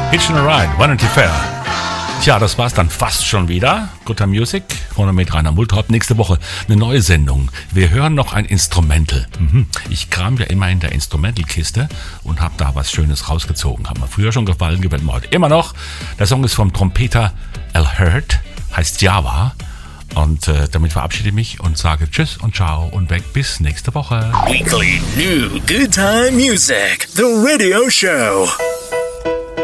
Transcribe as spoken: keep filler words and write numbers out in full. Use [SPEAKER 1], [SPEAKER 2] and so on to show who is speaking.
[SPEAKER 1] Hitchin' a Ride, Vanity Fair. Tja, das war's dann fast schon wieder. Guter Music, vorne mit Rainer Multhaupt. Nächste Woche eine neue Sendung. Wir hören noch ein Instrumental. Mhm. Ich kram ja immer in der Instrumental-Kiste und habe da was Schönes rausgezogen. Hat mir früher schon gefallen, gefällt mir heute immer noch. Der Song ist vom Trompeter Al Hurt, heißt Java. Und äh, damit verabschiede ich mich und sage Tschüss und Ciao und weg bis nächste Woche.
[SPEAKER 2] Weekly New Good Time Music, the radio show.